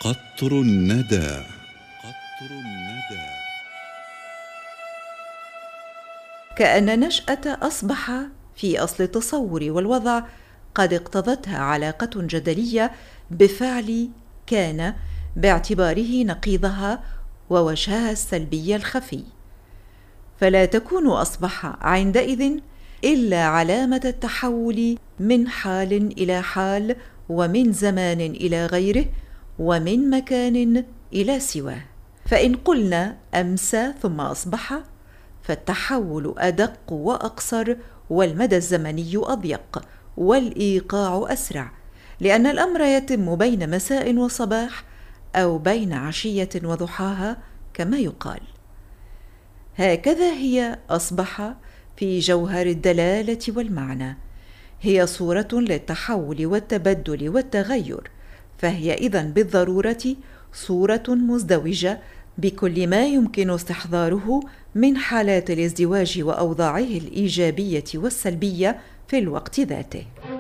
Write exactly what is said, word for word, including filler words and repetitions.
قطر الندى. قطر الندى. كأن نشأة أصبح في أصل التصور والوضع قد اقتضتها علاقة جدلية بفعل كان باعتباره نقيضها ووجهها السلبي الخفي، فلا تكون أصبح عندئذ إلا علامة التحول من حال إلى حال، ومن زمان إلى غيره، ومن مكان إلى سواه. فإن قلنا أمسى ثم أصبح، فالتحول أدق وأقصر، والمدى الزمني أضيق، والإيقاع أسرع، لأن الأمر يتم بين مساء وصباح، أو بين عشية وضحاها كما يقال. هكذا هي أصبح في جوهر الدلالة والمعنى، هي صورة للتحول والتبدل والتغير، فهي إذن بالضرورة صورة مزدوجة بكل ما يمكن استحضاره من حالات الازدواج وأوضاعه الإيجابية والسلبية في الوقت ذاته.